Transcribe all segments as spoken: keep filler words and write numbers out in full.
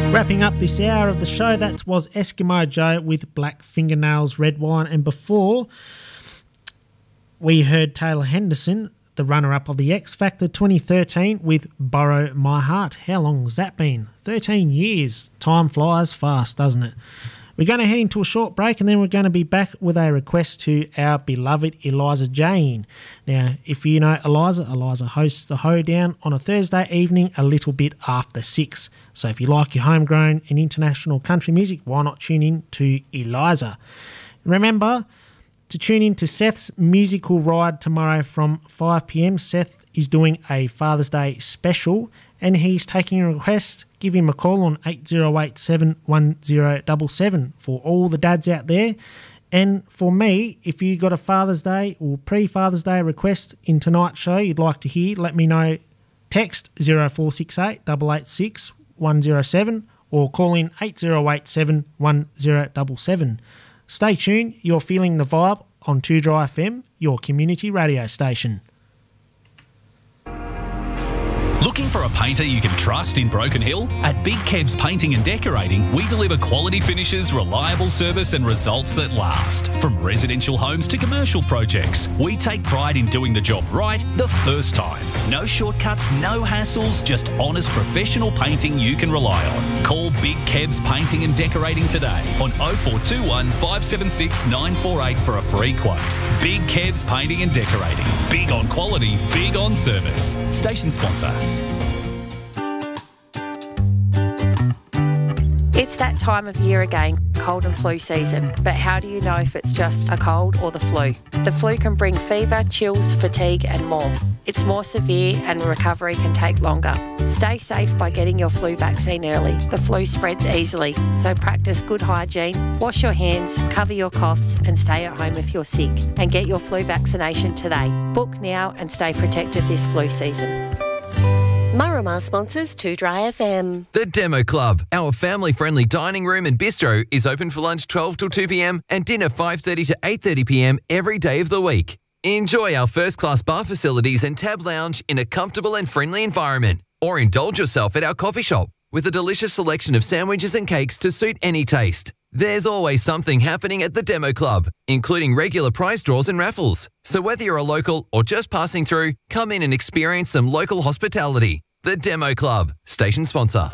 Wrapping up this hour of the show, that was Eskimo Joe with Black Fingernails Red Wine. And before, we heard Taylor Henderson, the runner-up of the X Factor twenty thirteen, with Borrow My Heart. How long has that been? thirteen years. Time flies fast, doesn't it? We're going to head into a short break and then we're going to be back with a request to our beloved Eliza Jane. Now, if you know Eliza, Eliza hosts the Hoedown on a Thursday evening a little bit after six. So if you like your homegrown and international country music, why not tune in to Eliza? Remember to tune in to Seth's musical ride tomorrow from five p m. Seth is doing a Father's Day special and he's taking a request. Give him a call on eight zero eight seven one zero seven seven for all the dads out there. And for me, if you got a Father's Day or pre-Father's Day request in tonight's show you'd like to hear, let me know. Text zero four six eight eight eight six one zero seven or call in eight zero eight seven one zero seven seven. Stay tuned, you're feeling the vibe on two Dry F M, your community radio station. Looking for a painter you can trust in Broken Hill? At Big Kebs Painting and Decorating, we deliver quality finishes, reliable service and results that last. From residential homes to commercial projects, we take pride in doing the job right the first time. No shortcuts, no hassles, just honest professional painting you can rely on. Call Big Kebs Painting and Decorating today on oh four two one, five seven six, nine four eight for a free quote. Big Kebs Painting and Decorating. Big on quality, big on service. Station sponsor. It's that time of year again, cold and flu season. But how do you know if it's just a cold or the flu? The flu can bring fever, chills, fatigue and more. It's more severe and recovery can take longer. Stay safe by getting your flu vaccine early. The flu spreads easily, so practice good hygiene, wash your hands, cover your coughs and stay at home if you're sick. And get your flu vaccination today. Book now and stay protected this flu season. Marama sponsors two Dry F M. The Demo Club, our family-friendly dining room and bistro, is open for lunch twelve till two p m and dinner five thirty to eight thirty p m every day of the week. Enjoy our first-class bar facilities and tab lounge in a comfortable and friendly environment. Or indulge yourself at our coffee shop with a delicious selection of sandwiches and cakes to suit any taste. There's always something happening at the Demo Club, including regular prize draws and raffles. So whether you're a local or just passing through, come in and experience some local hospitality. The Demo Club, station sponsor.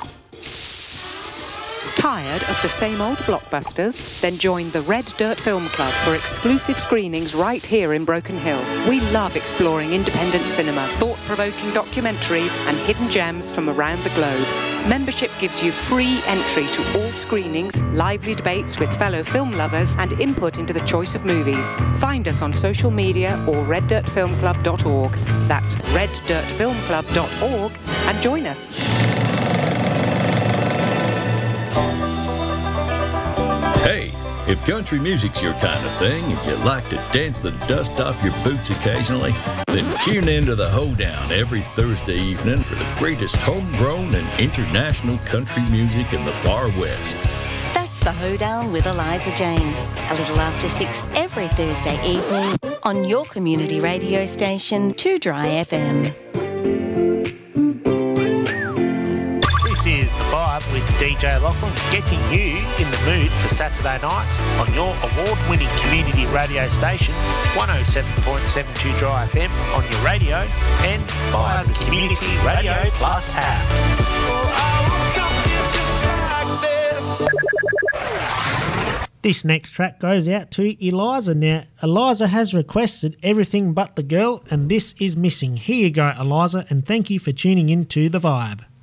Tired of the same old blockbusters? Then join the Red Dirt Film Club for exclusive screenings right here in Broken Hill. We love exploring independent cinema, thought-provoking documentaries and hidden gems from around the globe. Membership gives you free entry to all screenings, lively debates with fellow film lovers and input into the choice of movies. Find us on social media or red dirt film club dot org. That's red dirt film club dot org and join us. Hey, if country music's your kind of thing and you like to dance the dust off your boots occasionally, then tune in to the Hoedown every Thursday evening for the greatest homegrown and international country music in the far west. That's the Hoedown with Eliza Jane. A little after six every Thursday evening on your community radio station, two Dry F M. This is The Vibe with D J Lachlan, getting you in the mood for Saturday night on your award-winning community radio station, one oh seven point seven two Dry F M on your radio and via the Community Radio Plus app. This next track goes out to Eliza. Now, Eliza has requested Everything But the Girl, and this is missing. Here you go, Eliza, and thank you for tuning in to The Vibe.